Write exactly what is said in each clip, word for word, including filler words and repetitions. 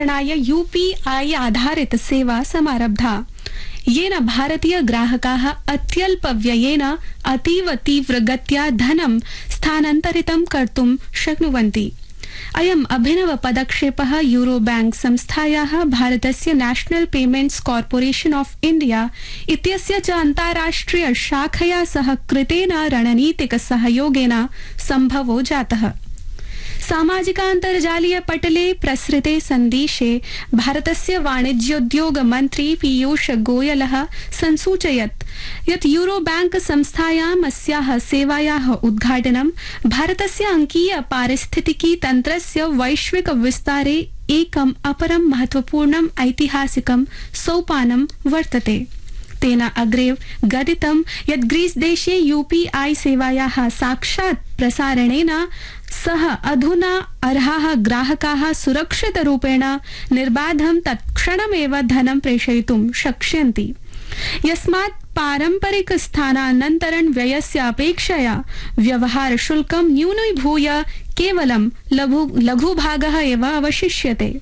UPI आधारित सेवा समारब्धा, येन भारतीय ग्राहकाः अत्यल्पव्ययेन अतीव तीव्रगत्या धनं स्थानान्तरितं कर्तुं शक्नुवन्ति। अयम् अभिनव पदक्षेपः यूरो बैंक संस्थायाः भारतस्य national payments corporation of India इत्यस्य च अन्ताराष्ट्रिय शाखया सह कृतेन रणनीतिक सहयोगेन सम्भवो जातः। सामाजिकान्तर्जालीय पटले प्रसृते सन्देशे भारतस्य वाणिज्योद्योग मन्त्री पीयूष गोयलः संसूचयत् यत् यूरो बैंक संस्थायाम् अस्याः सेवायाः उद्घाटनं भारतस्य अंकीय पारिस्थितिकी तन्त्रस्य वैश्विक विस्तारे एकम् अपरं महत्वपूर्णम् ऐतिहासिकं सोपानं वर्तते। तेन अग्रे गदितं यत् ग्रीस देशे यूपीआई सेवायाः साक्षात् प्रसारणेन सह अधुना अर्हाः ग्राहकाः सुरक्षितरूपेण निर्बाधं तत्क्षणमेव धनं प्रेषयितुं शक्ष्यन्ति, यस्मात् पारंपरिक स्थानान्तरण व्ययस्य अपेक्षया व्यवहार शुल्कं न्यूनीभूय केवलं लघु लघुभागः एव अवशिष्यते।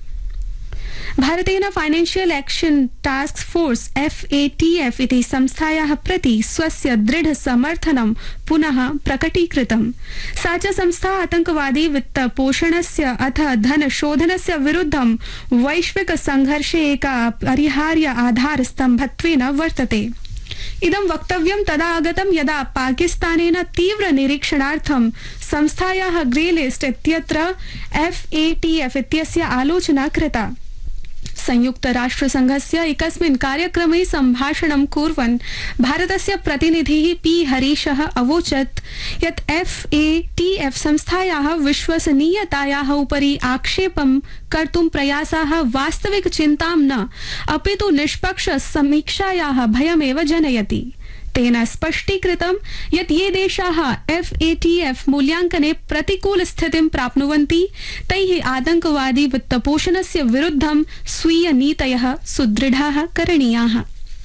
भारतेन financial action task force F A T F इति संस्थायाः प्रति स्वस्य दृढ समर्थनं पुनः प्रकटीकृतं। सा च संस्था आतंकवादी वित्त पोषणस्य अथ धनशोधनस्य विरुद्धं वैश्विक संघर्षे एका अपरिहार्य आधारस्तम्भत्वेन वर्तते। इदं वक्तव्यं तदा आगतं यदा पाकिस्तानेन तीव्र निरीक्षणार्थं संस्थायाः ग्रे लिस्ट इत्यत्र एफ ए टी एफ इत्यस्य आलोचना कृता। संयुक्त राष्ट्र संघस्य एकस्मिन् कार्यक्रमे सम्भाषणं कुर्वन् भारतस्य प्रतिनिधिः पी हरीशः अवोचत् यत् एफ ए टी एफ संस्थायाः विश्वसनीयतायाः उपरि आक्षेपं कर्तुं प्रयासाः वास्तविक चिन्तां न अपितु निष्पक्ष समीक्षायाः भयमेव जनयति। तेन स्पष्टीकृतं यत् ये देशाः एफ ए टी एफ मूल्यांकने प्रतिकूल स्थितिं प्राप्नुवन्ति तैः आतंकवादी वित्तपोषणस्य विरुद्धं स्वीय नीतयः सुदृढाः करणीयाः।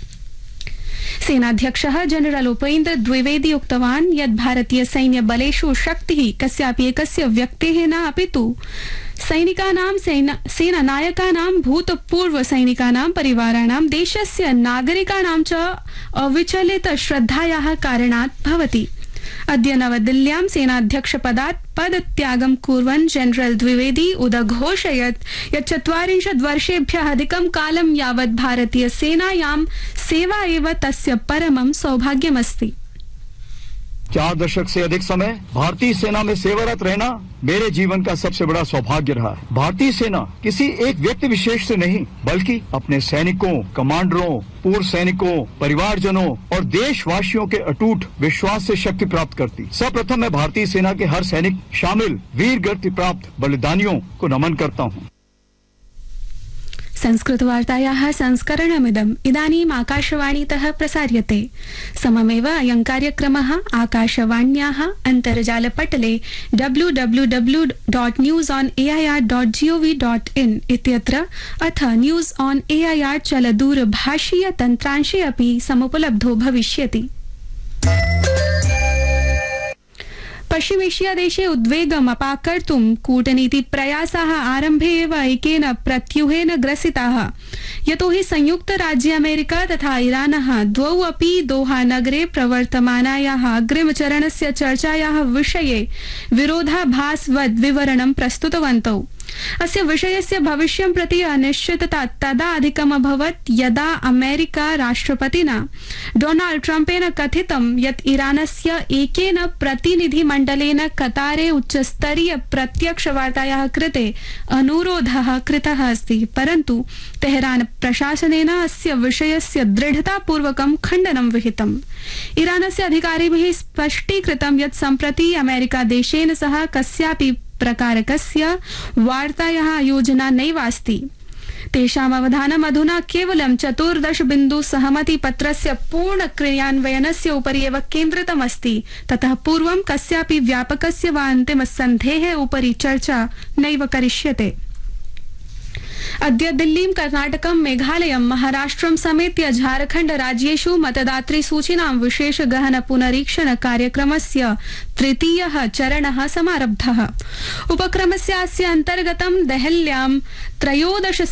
सेनाध्यक्षः जनरल उपेन्द्र द्विवेदी उक्तवान् यत् भारतीय सैन्य बलेषु शक्तिः कस्यापि एकस्य व्यक्तेः न अपितु सैनिकानां सेनानायकानां भूतपूर्व सैनिकानां परिवाराणां देशस्य नागरिकाणां च अविचलित श्रद्धायाः कारणात् भवति। अद्य नवदिल्ल्यां सेनाध्यक्षपदात् पदत्यागं कुर्वन् जनरल द्विवेदी उदघोषयत् यत् चत्वारिंशत् वर्षेभ्यः अधिकं कालं यावत् भारतीय सेनायां सेवा एव तस्य परमं सौभाग्यमस्ति। चार दशक से अधिक समय भारतीय सेना में सेवारत रहना मेरे जीवन का सबसे बड़ा सौभाग्य रहा है। भारतीय सेना किसी एक व्यक्ति विशेष से नहीं बल्कि अपने सैनिकों, कमांडरों, पूर्व सैनिकों, परिवारजनों और देशवासियों के अटूट विश्वास से शक्ति प्राप्त करती। सर्वप्रथम मैं भारतीय सेना के हर सैनिक शामिल वीर गति प्राप्त बलिदानियों को नमन करता हूँ। संस्कृत वार्तायाः संस्करणमिदम् इदानीम् आकाशवाणीतः प्रसार्यते। सममेव अयं कार्यक्रमः आकाशवाण्याः अन्तर्जालपटले W W W dot news on A I R dot G O V dot in इत्यत्र अथ news on A I R चलदूरभाषीय तन्त्रांशे अपि समुपलब्धो भविष्यति। पश्चिमेशिया देशे उद्वेगम् अपाकर्तुं कूटनीति प्रयासाः आरम्भे एव एकेन प्रत्यूहेन ग्रसिताः, यतोहि संयुक्त राज्य अमेरिका तथा ईरानः द्वौ अपि दोहा नगरे प्रवर्तमानायाः अग्रिमचरणस्य चर्चायाः विषये विरोधाभासवद् विवरणं प्रस्तुतवन्तौ। अस्य विषयस्य भविष्यं प्रति अनिश्चितता तदा अधिकम् अभवत् यदा अमेरिका राष्ट्रपतिना डोनाल्ड ट्रम्पेन कथितं यत् ईरानस्य एकेन प्रतिनिधिमण्डलेन कतारे उच्चस्तरीय प्रत्यक्षवार्तायाः कृते अनुरोधः कृतः अस्ति, परन्तु तेहरान प्रशासनेन अस्य विषयस्य दृढतापूर्वकं खण्डनं विहितम्। ईरानस्य अधिकारिभिः स्पष्टीकृतं यत् सम्प्रति अमेरिका देशेन सह कस्यापि प्रकारकस्य वार्तायाः योजना नैवास्ति। तेषाम् अवधानम् अधुना केवलं चतुर्दश बिन्दु सहमति पत्रस्य पूर्ण क्रियान्वयनस्य उपरि एव केन्द्रितमस्ति। ततः पूर्वं कस्यापि व्यापकस्य वा अन्तिमसन्धेः उपरि चर्चा नैव करिष्यते। अद्य दिल्लीं कर्णाटकं मेघालयं महाराष्ट्रं समेत्य झारखण्ड राज्येषु मतदातृ सूचीनां विशेष गहन पुनरीक्षण कार्यक्रमस्य तृतीयः चरणः समारब्धः। उपक्रमस्यास्य अन्तर्गतं देहल्यां त्रयोदश